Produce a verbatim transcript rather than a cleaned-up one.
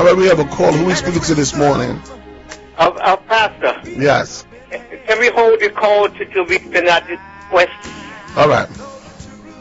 All right, we have a call. Who are we speaking to this morning? Uh, uh, Pastor. Yes. Can we hold the call to, to read the question? All right.